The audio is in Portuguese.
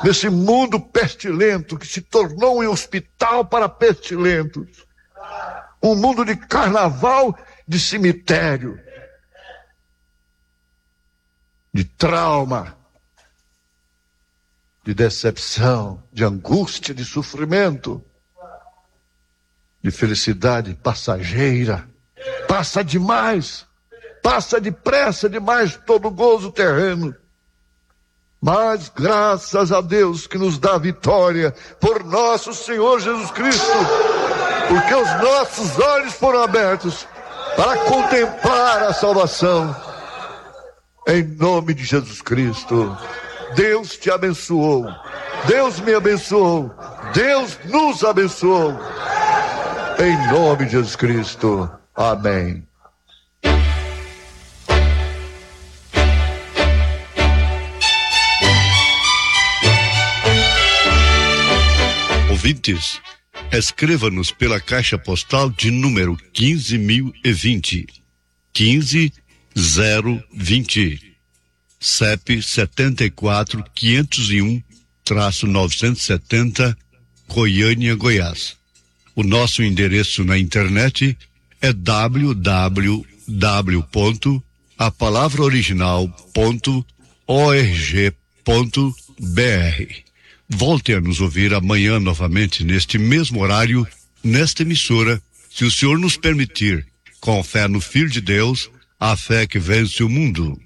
nesse mundo pestilento que se tornou um hospital para pestilentos, um mundo de carnaval, de cemitério, de trauma, de decepção, de angústia, de sofrimento, de felicidade passageira. Passa demais, passa depressa demais todo gozo terreno. Mas graças a Deus que nos dá vitória por nosso Senhor Jesus Cristo, porque os nossos olhos foram abertos para contemplar a salvação. Em nome de Jesus Cristo, Deus te abençoou, Deus me abençoou, Deus nos abençoou. Em nome de Jesus Cristo, amém. Ouvintes, escreva-nos pela caixa postal de número 15.020, 15020, CEP 74.501-970, Goiânia, Goiás. O nosso endereço na internet é www.apalavraoriginal.org.br. Volte a nos ouvir amanhã novamente neste mesmo horário, nesta emissora, se o Senhor nos permitir, com fé no Filho de Deus, a fé que vence o mundo.